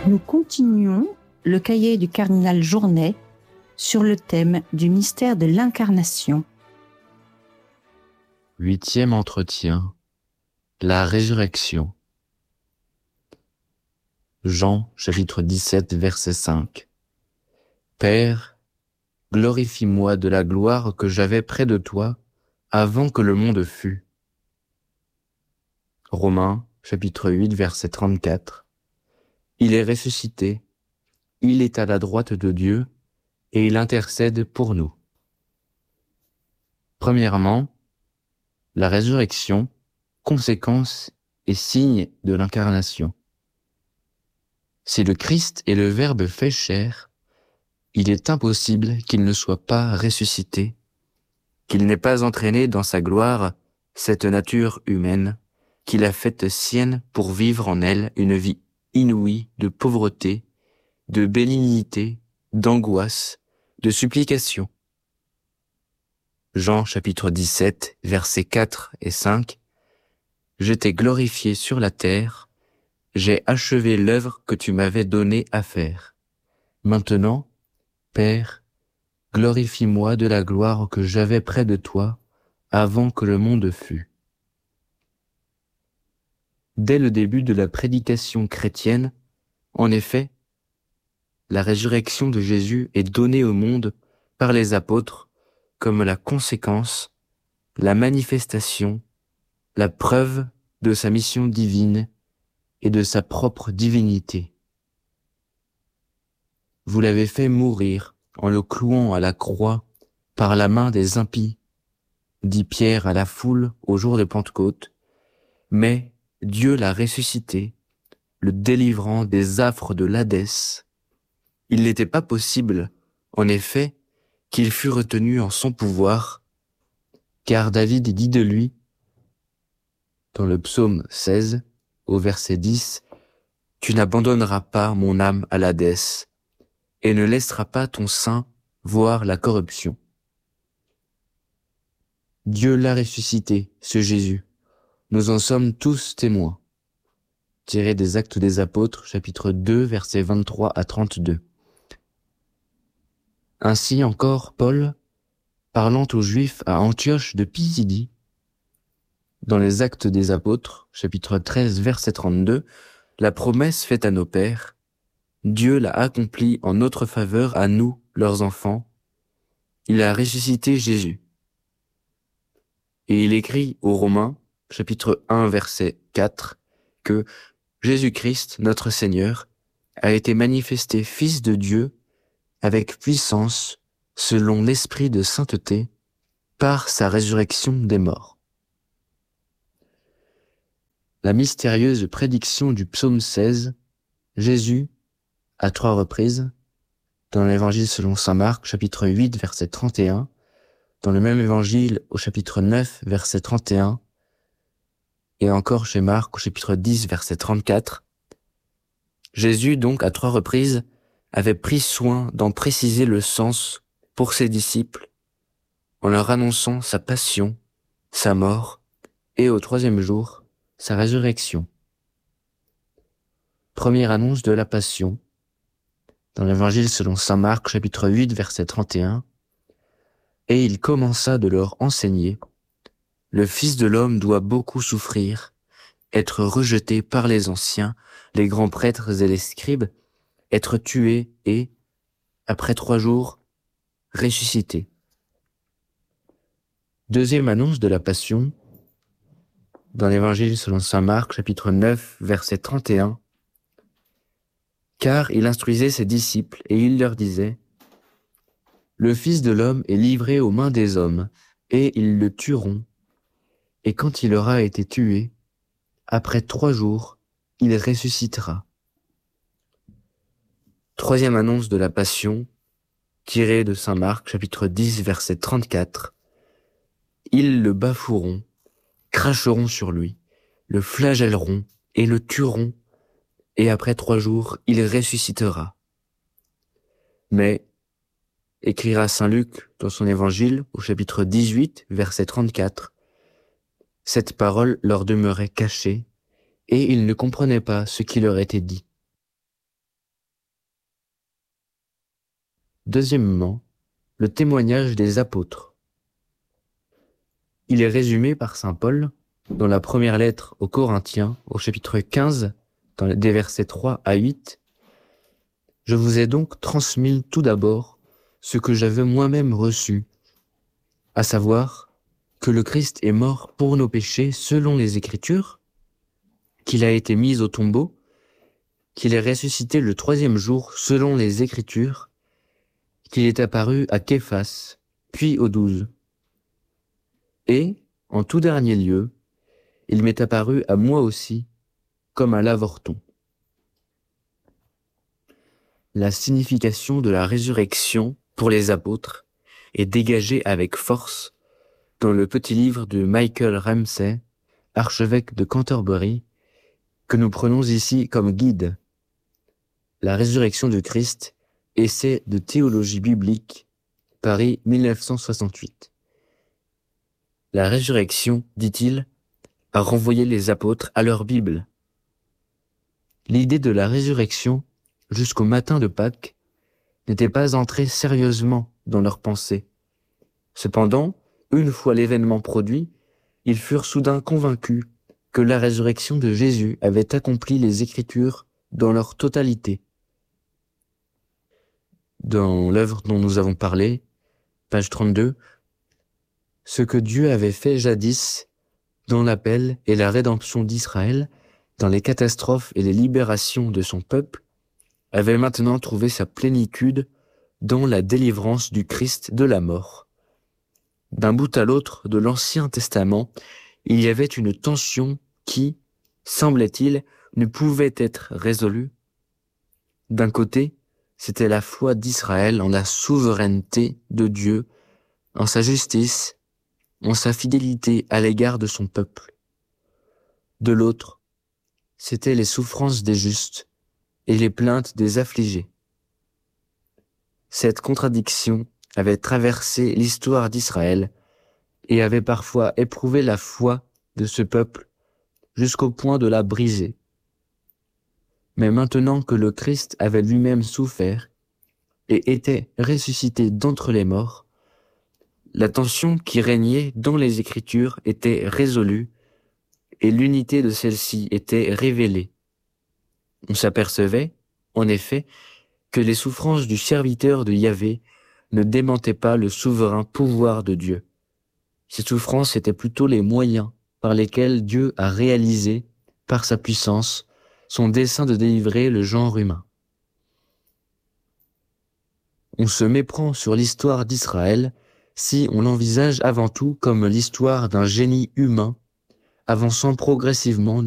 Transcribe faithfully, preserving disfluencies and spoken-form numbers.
Nous continuons le cahier du cardinal Journet sur le thème du mystère de l'incarnation. Huitième entretien. La résurrection. Jean, chapitre dix-sept, verset cinq. Père, glorifie-moi de la gloire que j'avais près de toi avant que le monde fût. Romains, chapitre huit, verset trente-quatre. Il est ressuscité, il est à la droite de Dieu, et il intercède pour nous. Premièrement, la résurrection, conséquence et signe de l'incarnation. Si le Christ est le Verbe fait chair, il est impossible qu'il ne soit pas ressuscité, qu'il n'ait pas entraîné dans sa gloire cette nature humaine, qu'il a faite sienne pour vivre en elle une vie inouïe de pauvreté, de bénignité, d'angoisse, de supplication. Jean chapitre dix-sept, versets quatre et cinq. Je t'ai glorifié sur la terre, j'ai achevé l'œuvre que tu m'avais donné à faire. Maintenant, Père, glorifie-moi de la gloire que j'avais près de toi avant que le monde fût. Dès le début de la prédication chrétienne, en effet, la résurrection de Jésus est donnée au monde par les apôtres comme la conséquence, la manifestation, la preuve de sa mission divine et de sa propre divinité. Vous l'avez fait mourir en le clouant à la croix par la main des impies, dit Pierre à la foule au jour de Pentecôte, mais Dieu l'a ressuscité, le délivrant des affres de l'Hadès. Il n'était pas possible, en effet, qu'il fût retenu en son pouvoir, car David dit de lui, dans le psaume seize, au verset dix, « Tu n'abandonneras pas mon âme à l'Hadès, et ne laisseras pas ton sein voir la corruption. » Dieu l'a ressuscité, ce Jésus. Nous en sommes tous témoins. Tiré des Actes des Apôtres, chapitre deux, versets vingt-trois à trente-deux. Ainsi encore, Paul, parlant aux Juifs à Antioche de Pisidie, dans les Actes des Apôtres, chapitre treize, verset trente-deux, la promesse faite à nos pères, Dieu l'a accomplie en notre faveur à nous, leurs enfants. Il a ressuscité Jésus. Et il écrit aux Romains, chapitre un, verset quatre, que Jésus-Christ, notre Seigneur, a été manifesté Fils de Dieu avec puissance, selon l'esprit de sainteté, par sa résurrection des morts. La mystérieuse prédiction du psaume seize, Jésus, à trois reprises, dans l'évangile selon saint Marc, chapitre huit, verset trente et un, dans le même évangile au chapitre neuf, verset trente et un, et encore chez Marc au chapitre dix, verset trente-quatre, Jésus, donc, à trois reprises, avait pris soin d'en préciser le sens pour ses disciples, en leur annonçant sa passion, sa mort, et au troisième jour, sa résurrection. Première annonce de la passion, dans l'évangile selon saint Marc, chapitre huit, verset trente et un, et il commença de leur enseigner, le Fils de l'homme doit beaucoup souffrir, être rejeté par les anciens, les grands prêtres et les scribes, être tué et, après trois jours, ressuscité. Deuxième annonce de la Passion, dans l'Évangile selon saint Marc, chapitre neuf, verset trente et un, car il instruisait ses disciples et il leur disait, « Le Fils de l'homme est livré aux mains des hommes, et ils le tueront, et quand il aura été tué, après trois jours, il ressuscitera. » Troisième annonce de la Passion, tirée de saint Marc, chapitre dix, verset trente-quatre. Ils le bafoueront, cracheront sur lui, le flagelleront et le tueront, et après trois jours, il ressuscitera. Mais, écrira saint Luc dans son évangile, au chapitre dix-huit, verset trente-quatre, cette parole leur demeurait cachée, et ils ne comprenaient pas ce qui leur était dit. Deuxièmement, le témoignage des apôtres. Il est résumé par saint Paul dans la première lettre aux Corinthiens, au chapitre quinze, dans des versets trois à huit. « Je vous ai donc transmis tout d'abord ce que j'avais moi-même reçu, à savoir que le Christ est mort pour nos péchés selon les Écritures, qu'il a été mis au tombeau, qu'il est ressuscité le troisième jour selon les Écritures, qu'il est apparu à Képhas, puis aux douze. Et, en tout dernier lieu, il m'est apparu à moi aussi, comme à l'avorton. » La signification de la résurrection pour les apôtres est dégagée avec force dans le petit livre de Michael Ramsay, archevêque de Canterbury, que nous prenons ici comme guide. La résurrection du Christ, essai de théologie biblique, Paris mille neuf cent soixante-huit. La résurrection, dit-il, a renvoyé les apôtres à leur Bible. L'idée de la résurrection, jusqu'au matin de Pâques, n'était pas entrée sérieusement dans leurs pensées. Cependant, une fois l'événement produit, ils furent soudain convaincus que la résurrection de Jésus avait accompli les Écritures dans leur totalité. Dans l'œuvre dont nous avons parlé, page trente-deux, ce que Dieu avait fait jadis dans l'appel et la rédemption d'Israël, dans les catastrophes et les libérations de son peuple, avait maintenant trouvé sa plénitude dans la délivrance du Christ de la mort. D'un bout à l'autre de l'Ancien Testament, il y avait une tension qui, semblait-il, ne pouvait être résolue. D'un côté, c'était la foi d'Israël en la souveraineté de Dieu, en sa justice, en sa fidélité à l'égard de son peuple. De l'autre, c'étaient les souffrances des justes et les plaintes des affligés. Cette contradiction avait traversé l'histoire d'Israël et avait parfois éprouvé la foi de ce peuple jusqu'au point de la briser. Mais maintenant que le Christ avait lui-même souffert et était ressuscité d'entre les morts, la tension qui régnait dans les Écritures était résolue et l'unité de celle-ci était révélée. On s'apercevait, en effet, que les souffrances du serviteur de Yahvé ne démentaient pas le souverain pouvoir de Dieu. Ces souffrances étaient plutôt les moyens par lesquels Dieu a réalisé, par sa puissance, son dessein de délivrer le genre humain. On se méprend sur l'histoire d'Israël si on l'envisage avant tout comme l'histoire d'un génie humain avançant progressivement